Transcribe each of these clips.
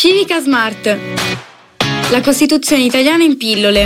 Civica Smart. La Costituzione italiana in pillole.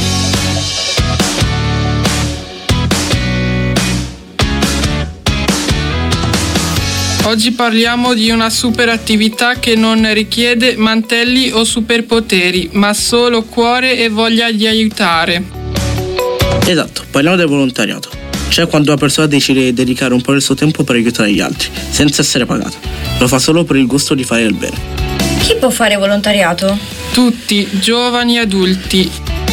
Oggi parliamo di una super attività che non richiede mantelli o superpoteri, ma solo cuore e voglia di aiutare. Esatto, parliamo del volontariato. Cioè quando una persona decide di dedicare un po' del suo tempo per aiutare gli altri, senza essere pagata. Lo fa solo per il gusto di fare il bene. Chi può fare volontariato? Tutti, giovani e adulti.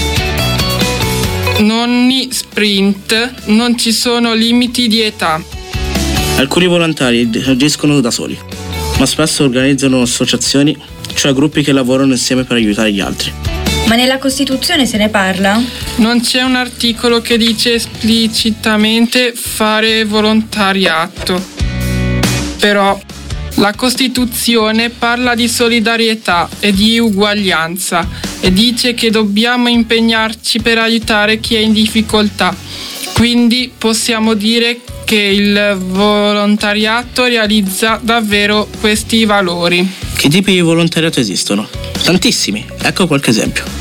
Nonni, sprint, non ci sono limiti di età. Alcuni volontari agiscono da soli, ma spesso organizzano associazioni, cioè gruppi che lavorano insieme per aiutare gli altri. Ma nella Costituzione se ne parla? Non c'è un articolo che dice esplicitamente fare volontariato. Però la Costituzione parla di solidarietà e di uguaglianza e dice che dobbiamo impegnarci per aiutare chi è in difficoltà. Quindi possiamo dire che il volontariato realizza davvero questi valori. Che tipi di volontariato esistono? Tantissimi, ecco qualche esempio.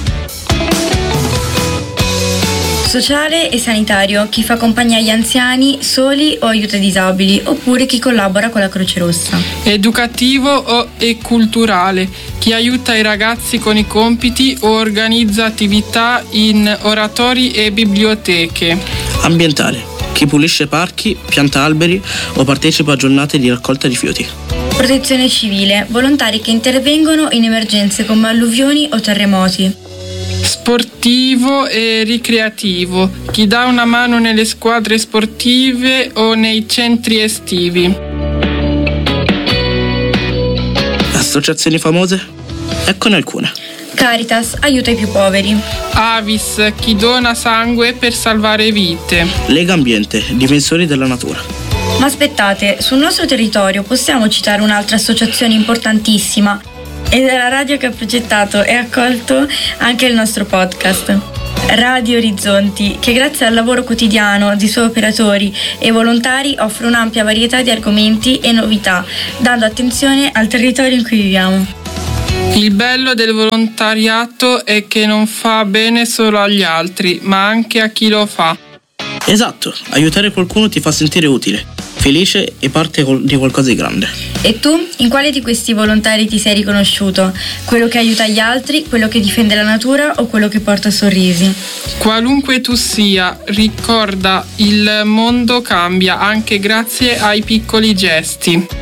Sociale e sanitario, chi fa compagnia agli anziani, soli o aiuta i disabili, oppure chi collabora con la Croce Rossa. Educativo e culturale, chi aiuta i ragazzi con i compiti o organizza attività in oratori e biblioteche. Ambientale, chi pulisce parchi, pianta alberi o partecipa a giornate di raccolta rifiuti. Protezione civile, volontari che intervengono in emergenze come alluvioni o terremoti. Sportivo e ricreativo, chi dà una mano nelle squadre sportive o nei centri estivi. Associazioni famose? Eccone alcune. Caritas aiuta i più poveri. Avis, chi dona sangue per salvare vite. Lega Ambiente, difensori della natura. Ma aspettate, sul nostro territorio possiamo citare un'altra associazione importantissima ed è la radio che ha progettato e accolto anche il nostro podcast. Radio Orizzonti, che grazie al lavoro quotidiano di suoi operatori e volontari offre un'ampia varietà di argomenti e novità, dando attenzione al territorio in cui viviamo. Il bello del volontariato è che non fa bene solo agli altri, ma anche a chi lo fa. Esatto, aiutare qualcuno ti fa sentire utile, felice e parte di qualcosa di grande. E tu, in quale di questi volontari ti sei riconosciuto? Quello che aiuta gli altri, quello che difende la natura o quello che porta sorrisi? Qualunque tu sia, ricorda, il mondo cambia anche grazie ai piccoli gesti.